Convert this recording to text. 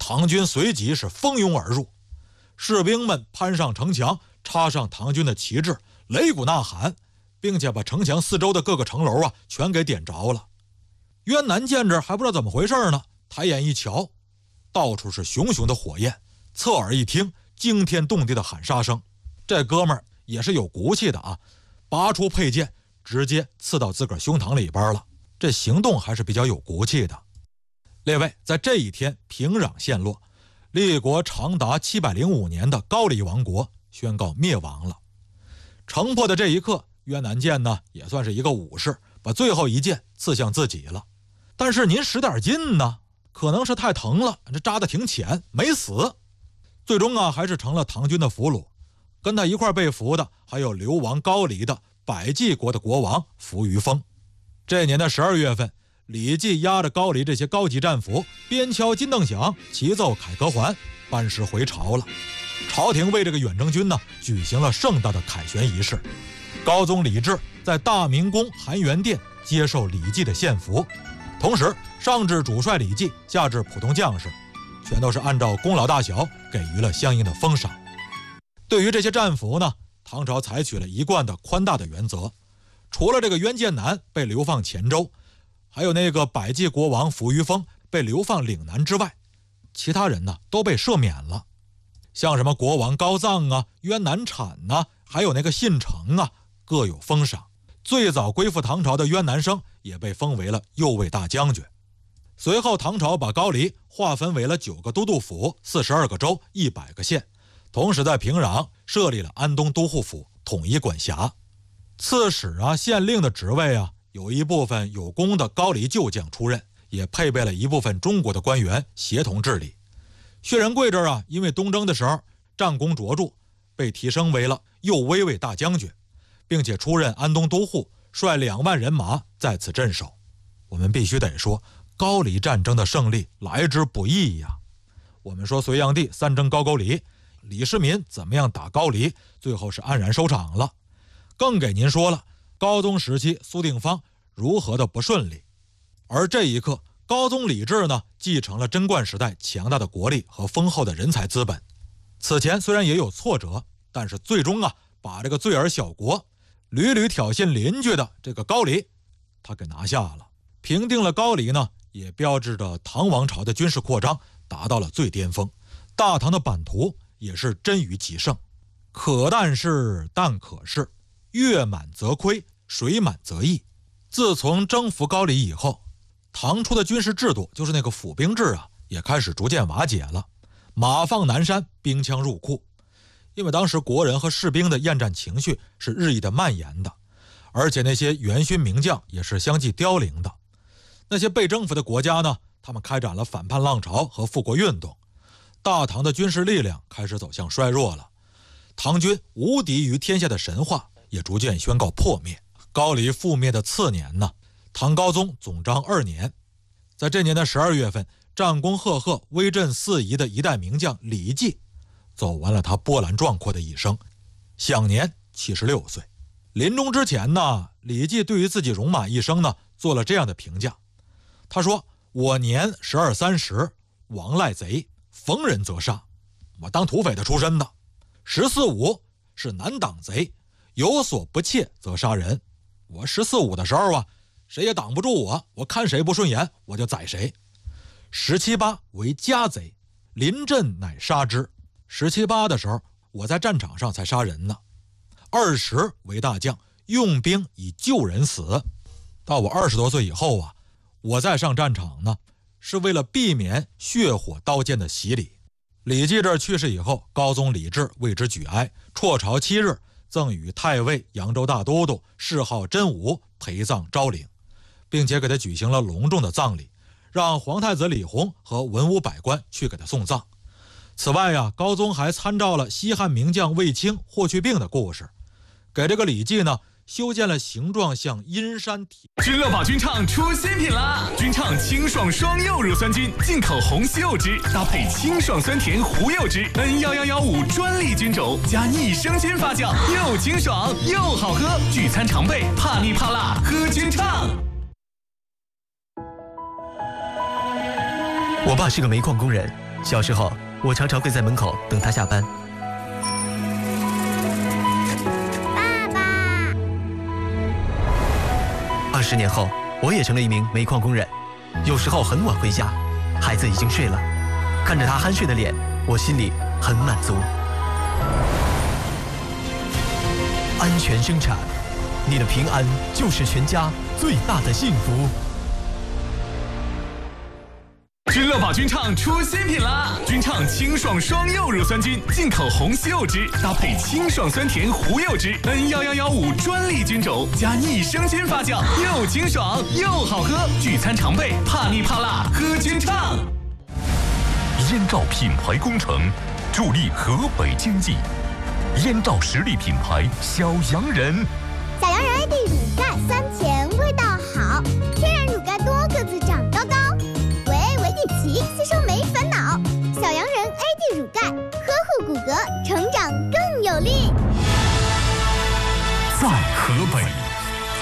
唐军随即是蜂拥而入，士兵们攀上城墙，插上唐军的旗帜，擂鼓呐喊，并且把城墙四周的各个城楼全给点着了。渊南见着还不知道怎么回事呢，抬眼一瞧，到处是熊熊的火焰，侧耳一听，惊天动地的喊杀声。这哥们儿也是有骨气的拔出佩剑，直接刺到自个儿胸膛里边了。这行动还是比较有骨气的。列位，在这一天，平壤陷落，立国长达705年的高丽王国宣告灭亡了。城破的这一刻，渊南剑呢也算是一个武士，把最后一剑刺向自己了。但是您使点劲呢，可能是太疼了，这扎得挺浅，没死。最终还是成了唐军的俘虏。跟他一块被俘的还有流亡高丽的百济国的国王扶余丰。这年的12月份，李继押着高丽这些高级战俘，边敲金凳响，齐奏凯歌还，班师回朝了。朝廷为这个远征军呢举行了盛大的凯旋仪式。高宗李治在大明宫含元殿接受李继的献俘，同时上至主帅李继，下至普通将士，全都是按照功劳大小给予了相应的封赏。对于这些战俘呢，唐朝采取了一贯的宽大的原则，除了这个渊剑南被流放黔州，还有那个百济国王扶余丰被流放岭南之外，其他人呢都被赦免了。像什么国王高臧渊南产还有那个信成各有封赏。最早归附唐朝的渊南生也被封为了右卫大将军。随后唐朝把高丽划分为了9个都督府、42个州、100个县，同时在平壤设立了安东都护府，统一管辖。刺史县令的职位有一部分有功的高丽旧将出任，也配备了一部分中国的官员协同治理。薛仁贵这儿因为东征的时候战功卓著，被提升为了右威卫大将军，并且出任安东都护，率2万人马在此镇守。我们必须得说，高丽战争的胜利来之不易呀。我们说隋炀帝3征高句丽，李世民怎么样打高丽，最后是黯然收场了。更给您说了高宗时期苏定方如何的不顺利。而这一刻，高宗李治呢继承了贞观时代强大的国力和丰厚的人才资本。此前虽然也有挫折，但是最终把这个罪尔小国屡屡挑衅邻居的这个高丽他给拿下了。平定了高丽呢，也标志着唐王朝的军事扩张达到了最巅峰，大唐的版图也是臻于极盛。可但是但可是，月满则亏，水满则溢。自从征服高丽以后，唐初的军事制度，就是那个府兵制也开始逐渐瓦解了。马放南山，兵枪入库。因为当时国人和士兵的厌战情绪是日益的蔓延的，而且那些元勋名将也是相继凋零的。那些被征服的国家呢，他们开展了反叛浪潮和复国运动，大唐的军事力量开始走向衰弱了。唐军无敌于天下的神话也逐渐宣告破灭。高丽覆灭的次年呢，唐高宗总章2年，在这年的12月份，战功赫赫、威震四夷的一代名将李继走完了他波澜壮阔的一生，享年76岁。临终之前呢，李继对于自己戎马一生呢做了这样的评价。他说：我年12、30，王赖贼，逢人则杀。我当土匪的出身的。14、15是难挡贼，有所不切则杀人。我14、15的时候谁也挡不住我，我看谁不顺眼我就宰谁。17、18为家贼，临阵乃杀之。17、18的时候我在战场上才杀人呢。20为大将，用兵以救人死。到我20多岁以后我再上战场呢，是为了避免血火刀剑的洗礼。李继这去世以后，高宗李治为之举哀，辍朝7日，赠予太尉、扬州大都督，谥号真武，陪葬昭陵，并且给他举行了隆重的葬礼，让皇太子李弘和文武百官去给他送葬。此外高宗还参照了西汉名将卫青、霍去病的故事，给这个李继呢修建了形状像阴山体。 君乐宝菌畅出新品啦！菌畅清爽双柚乳酸菌，进口红西柚汁，搭配清爽酸甜胡柚汁，N11115专利菌种，加益生菌发酵，又清爽又好喝。聚餐常备，怕腻怕辣，喝菌畅。 我爸是个煤矿工人， 小时候，我常常会在门口等他下班。 爸爸。 20年后，我也成了一名煤矿工人，有时候很晚回家，孩子已经睡了，看着他酣睡的脸，我心里很满足。安全生产，你的平安就是全家最大的幸福。 君乐宝菌畅出新品啦！菌畅清爽双柚乳酸菌，进口红西柚汁，搭配清爽酸甜胡柚汁，N11115专利菌种，加益生菌发酵，又清爽又好喝。聚餐常备，怕腻怕辣，喝菌畅。 燕赵品牌工程，助力河北经济。燕赵实力品牌小洋人， 小洋人 AD 乳钙酸甜，味道好，天然乳钙多，个子长高高。维底奇吸收没烦恼，小洋人 AD 乳钙呵护骨骼，成长更有力。 在河北。